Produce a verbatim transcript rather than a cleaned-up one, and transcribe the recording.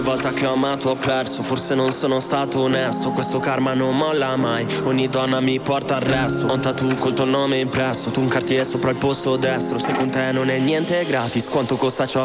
Volta che ho amato ho perso, forse non sono stato onesto. Questo karma non molla mai, ogni donna mi porta al resto. Ho un tattoo col tuo nome impresso, tu un cartiere sopra il polso destro. Se con te non è niente gratis, quanto costa ciò